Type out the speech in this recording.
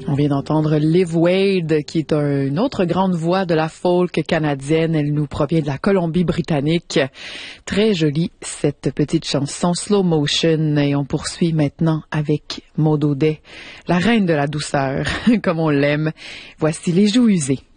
On vient d'entendre Liv Wade, qui est une autre grande voix de la folk canadienne. Elle nous provient de la Colombie-Britannique. Très jolie, cette petite chanson Slow Motion. Et on poursuit maintenant avec Maud Audet, la reine de la douceur, comme on l'aime. Voici Les Joues usées.